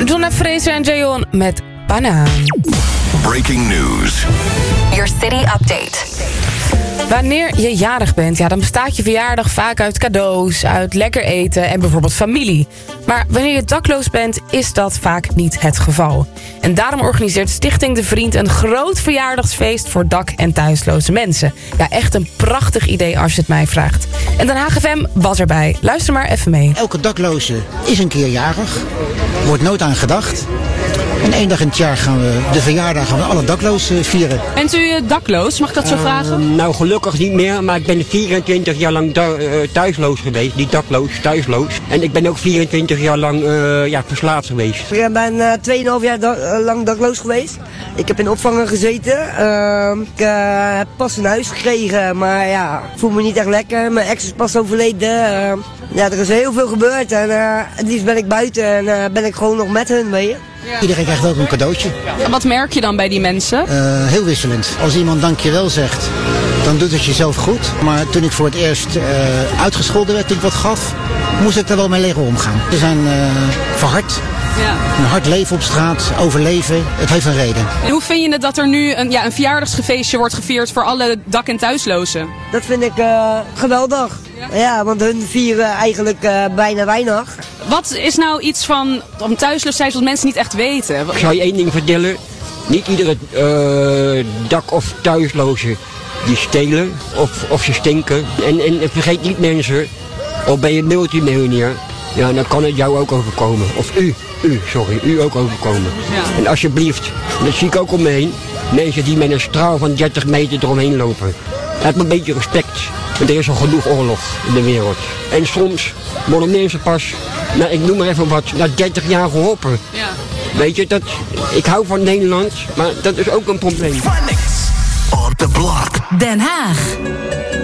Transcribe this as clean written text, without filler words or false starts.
Madonna, Fraser en Jayon met Banaan. Breaking news. Your city update. Wanneer je jarig bent, dan bestaat je verjaardag vaak uit cadeaus, uit lekker eten en bijvoorbeeld familie. Maar wanneer je dakloos bent, is dat vaak niet het geval. En daarom organiseert Stichting De Vriend een groot verjaardagsfeest voor dak- en thuisloze mensen. Ja, echt een prachtig idee als je het mij vraagt. En Den Haag FM was erbij. Luister maar even mee. Elke dakloze is een keer jarig. Wordt nooit aan gedacht. En 1 dag in het jaar gaan we de verjaardag van alle daklozen vieren. Bent u dakloos? Mag ik dat zo vragen? Nou, gelukkig niet meer, maar ik ben 24 jaar lang thuisloos geweest. Niet dakloos, thuisloos. En ik ben ook 24 jaar lang verslaafd geweest. Ik ben 2,5 jaar lang dakloos geweest. Ik heb in opvang gezeten. Ik heb pas een huis gekregen, maar ja, ik voel me niet echt lekker. Mijn ex is pas overleden. Ja, er is heel veel gebeurd en het liefst ben ik buiten en ben ik gewoon nog met hun, weet je. Ja. Iedereen krijgt ook een cadeautje. En wat merk je dan bij die mensen? Heel wisselend. Als iemand dankjewel zegt, dan doet het jezelf goed. Maar toen ik voor het eerst uitgescholden werd, toen ik wat gaf, moest ik er wel mee leren omgaan. Ze zijn verhard. Ja. Een hard leven op straat, overleven, het heeft een reden. En hoe vind je het dat er nu een verjaardagsfeestje wordt gevierd voor alle dak- en thuislozen? Dat vind ik geweldig. Ja, want hun vieren eigenlijk bijna weinig. Wat is nou iets van thuisloos zijn wat mensen niet echt weten? Ik zal je 1 ding vertellen. Niet iedere dak- of thuisloze die stelen of ze stinken. En vergeet niet mensen, al ben je multimiljonair, ja, dan kan het jou ook overkomen. Of u ook overkomen. Ja. En alsjeblieft, dat zie ik ook om me heen, mensen die met een straal van 30 meter eromheen lopen. Heb een beetje respect, want er is al genoeg oorlog in de wereld. En soms worden mensen pas, ik noem maar even wat, na 30 jaar geholpen. Ja. Weet je, ik hou van Nederland, maar dat is ook een probleem. On the block. Den Haag.